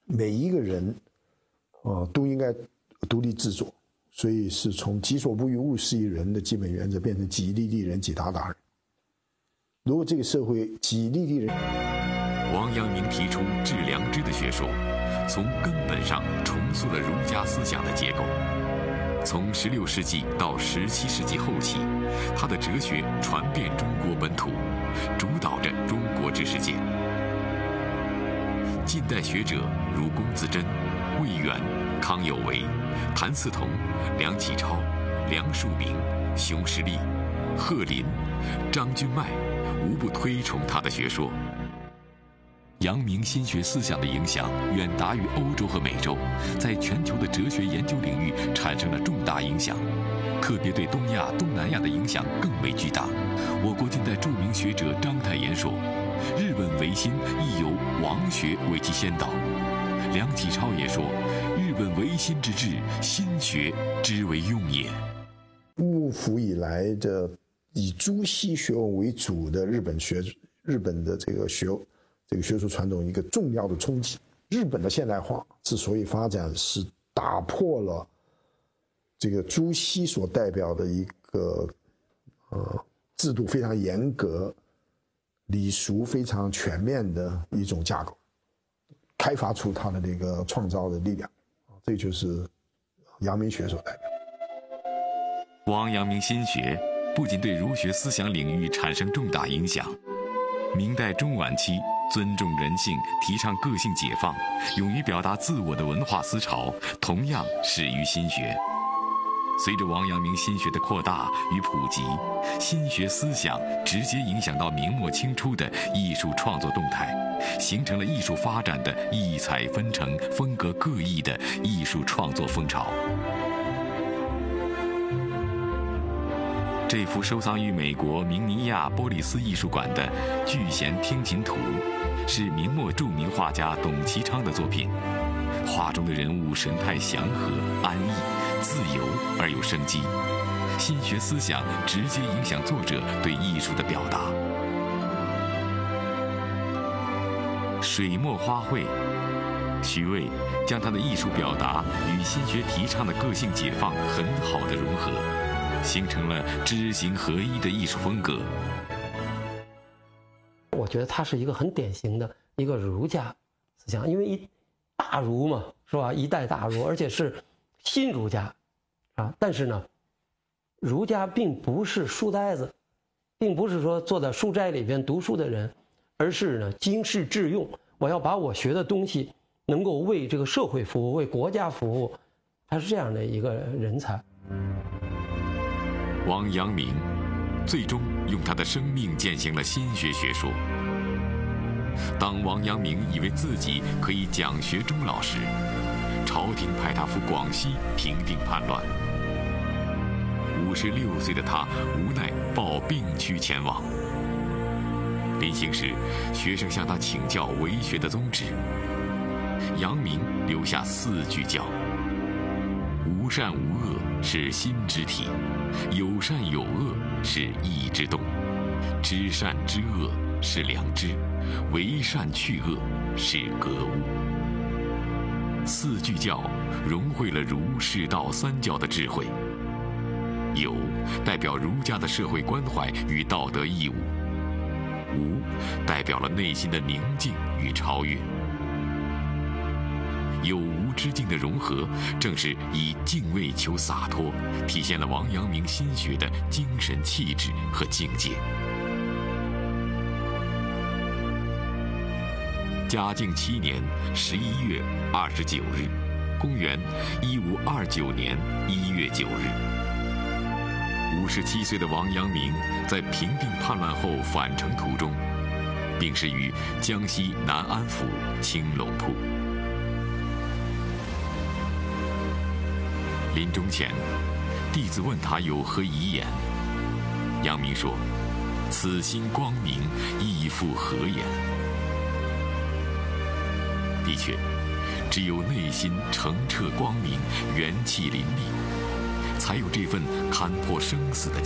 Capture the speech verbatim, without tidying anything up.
每一个人啊、呃、都应该独立自主，所以是从己所不欲，勿施于人的基本原则变成己利利人，己达达人。如果这个社会己利利人， 王阳明提出致良知的学说，从根本上重塑了儒家思想的结构。从十六世纪到十七世纪后期，他的哲学传遍中国本土，主导着中国知识界。近代学者如龚自珍、魏源、康有为、谭嗣同、梁启超、梁漱溟、熊十力、贺林、张君迈，无不推崇他的学说。阳明心学思想的影响远达于欧洲和美洲，在全球的哲学研究领域产生了重大影响，特别对东亚、东南亚的影响更为巨大。我国近代著名学者章太炎说，日本维新亦有王学为其先导。梁启超也说，日本维新之治，心学之为用也。 幕府以来的以朱熹学问为主的日本学日本的这个学这个学术传统一个重要的冲击。日本的现代化之所以发展，是打破了这个朱熹所代表的一个呃制度非常严格、礼俗非常全面的一种架构，开发出它的这个创造的力量，这就是阳明学所代表。 王阳明心学不仅对儒学思想领域产生重大影响，明代中晚期尊重人性、提倡个性解放、勇于表达自我的文化思潮，同样始于心学。随着王阳明心学的扩大与普及，心学思想直接影响到明末清初的艺术创作动态，形成了艺术发展的异彩纷呈、风格各异的艺术创作风潮。这幅收藏于美国明尼亚波利斯艺术馆的《聚贤听琴图》，是明末著名画家董其昌的作品。画中的人物神态祥和、安逸、自由而有生机，心学思想直接影响作者对艺术的表达。水墨画会，徐渭将他的艺术表达与心学提倡的个性解放很好的融合，形成了知行合一的艺术风格。 我觉得他是一个很典型的一个儒家思想，因为一大儒嘛，是吧？一代大儒，而且是新儒家啊。但是呢，儒家并不是书呆子，并不是说坐在书斋里边读书的人，而是呢经世致用。我要把我学的东西能够为这个社会服务，为国家服务，他是这样的一个人才。 王阳明最终用他的生命践行了心学学说。当王阳明以为自己可以讲学终老时，朝廷派他赴广西平定叛乱。五十六岁的他无奈抱病躯前往。临行时，学生向他请教为学的宗旨。阳明留下四句教：无善无恶是心之体，有善有恶是意之动，知善知恶是良知，为善去恶是格物。四句教融汇了儒释道三教的智慧。有代表儒家的社会关怀与道德义务，无代表了内心的宁静与超越。有无之境的融合，正是以敬畏求洒脱，体现了王阳明心学的精神气质和境界。嘉靖七年十一月二十九日，公元一五二九年一月九日，五十七岁的王阳明在平定叛乱后返程途中，病逝于江西南安府青龙铺。临终前，弟子问他有何遗言，阳明说：“此心光明，亦复何言？”的确，只有内心澄澈光明，元气淋漓，才有这份看破生死的